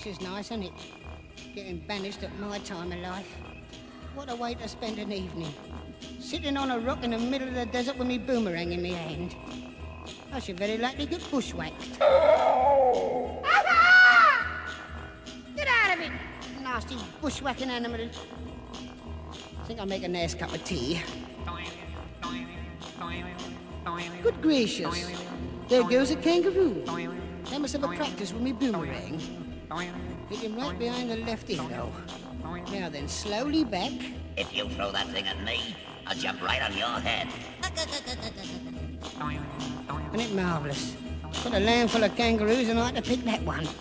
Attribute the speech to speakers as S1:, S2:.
S1: is nice, isn't it? Getting banished at my time of life. What a way to spend an evening. Sitting on a rock in the middle of the desert with me boomerang in my hand. I should very likely get bushwhacked. Get out of it, nasty bushwhacking animal. Think I'll make a nice cup of tea. Good gracious, there goes a kangaroo. I must have a practice with me boomerang. Hit him right behind the left ear, though. Now then, slowly back.
S2: If you throw that thing at me, I'll jump right on your head.
S1: Isn't it marvellous? Got a land full of kangaroos and I had to pick that one.